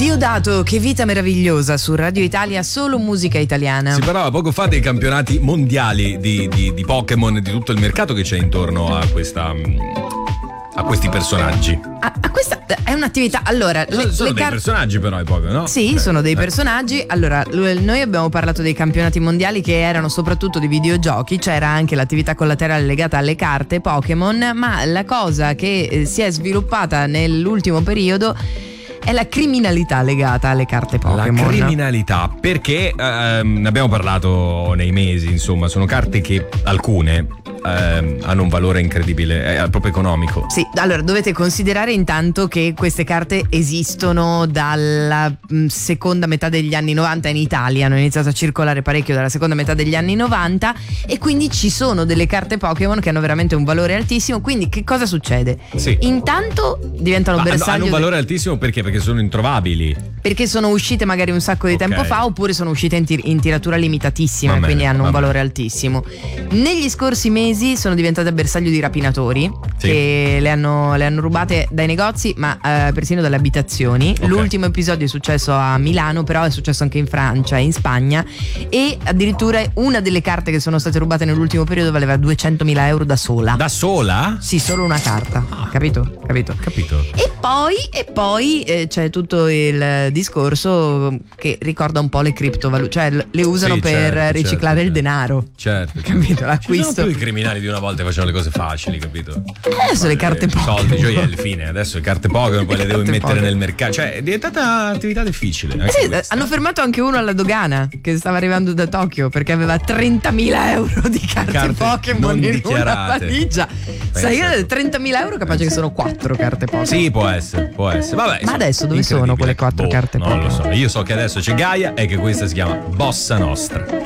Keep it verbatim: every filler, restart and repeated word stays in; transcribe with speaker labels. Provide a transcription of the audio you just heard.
Speaker 1: Diodato, che vita meravigliosa, su Radio Italia, solo musica italiana.
Speaker 2: Si parlava poco fa dei campionati mondiali di, di, di Pokémon e di tutto il mercato che c'è intorno a questa a questi personaggi.
Speaker 1: A, a questa è un'attività. Allora,
Speaker 2: sono,
Speaker 1: le,
Speaker 2: sono
Speaker 1: le
Speaker 2: dei
Speaker 1: car-
Speaker 2: personaggi però i Pokémon, no?
Speaker 1: Sì,
Speaker 2: eh,
Speaker 1: sono dei
Speaker 2: eh.
Speaker 1: personaggi. Allora, l- noi abbiamo parlato dei campionati mondiali che erano soprattutto di videogiochi, c'era anche l'attività collaterale legata alle carte Pokémon, ma la cosa che eh, si è sviluppata nell'ultimo periodo è la criminalità legata alle carte Pokémon.
Speaker 2: La criminalità, perché ehm, ne abbiamo parlato nei mesi, insomma, sono carte che alcune ehm, hanno un valore incredibile, è proprio economico.
Speaker 1: Sì, allora dovete considerare intanto che queste carte esistono dalla mh, seconda metà degli anni novanta in Italia, hanno iniziato a circolare parecchio dalla seconda metà degli anni novanta e quindi ci sono delle carte Pokémon che hanno veramente un valore altissimo. Quindi che cosa succede?
Speaker 2: Sì.
Speaker 1: Intanto diventano
Speaker 2: Ma
Speaker 1: bersaglio
Speaker 2: hanno un
Speaker 1: de-
Speaker 2: valore altissimo perché? Perché sono introvabili.
Speaker 1: perché sono uscite magari un sacco di
Speaker 2: Ok.
Speaker 1: tempo fa, oppure sono uscite in, tir- in tiratura limitatissima,
Speaker 2: Va bene,
Speaker 1: quindi hanno
Speaker 2: va
Speaker 1: un
Speaker 2: bene.
Speaker 1: valore altissimo. Negli scorsi mesi sono diventate bersaglio di rapinatori,
Speaker 2: Sì.
Speaker 1: che le hanno, le hanno rubate dai negozi, ma eh, persino dalle abitazioni.
Speaker 2: Ok.
Speaker 1: L'ultimo episodio è successo a Milano, però è successo anche in Francia e in Spagna, e addirittura una delle carte che sono state rubate nell'ultimo periodo valeva duecentomila euro da sola.
Speaker 2: Da sola?
Speaker 1: Sì, solo una carta. Capito? Capito?
Speaker 2: Capito.
Speaker 1: E poi, e poi eh, c'è tutto il discorso che ricorda un po' le criptovalute, cioè l- le usano
Speaker 2: Sì,
Speaker 1: per
Speaker 2: certo,
Speaker 1: riciclare
Speaker 2: certo,
Speaker 1: il denaro.
Speaker 2: Certo.
Speaker 1: Capito?
Speaker 2: Ci sono
Speaker 1: L'acquisto.
Speaker 2: più i criminali di una volta che facevano le cose facili, capito?
Speaker 1: Adesso le carte
Speaker 2: Eh,
Speaker 1: Pokémon.
Speaker 2: soldi, gioielli, fine. Adesso le carte Pokémon poi le devo
Speaker 1: carte
Speaker 2: mettere
Speaker 1: Pokémon.
Speaker 2: nel mercato. Cioè, è diventata attività difficile.
Speaker 1: Eh
Speaker 2: anche
Speaker 1: sì,
Speaker 2: questa.
Speaker 1: hanno fermato anche uno alla dogana che stava arrivando da Tokyo perché aveva trentamila euro di carte,
Speaker 2: Carte
Speaker 1: Pokémon
Speaker 2: non
Speaker 1: in
Speaker 2: dichiarate.
Speaker 1: una valigia. Sai,
Speaker 2: Pensa tu.
Speaker 1: trentamila euro capace che sono quattro carte Pokémon.
Speaker 2: Sì, può essere, può essere. Vabbè,
Speaker 1: Ma adesso dove sono
Speaker 2: incredibile.
Speaker 1: quelle quattro
Speaker 2: Boh,
Speaker 1: carte
Speaker 2: non lo
Speaker 1: Pokémon?
Speaker 2: so. Io so che adesso c'è Gaia e che questa si chiama Bossa Nostra.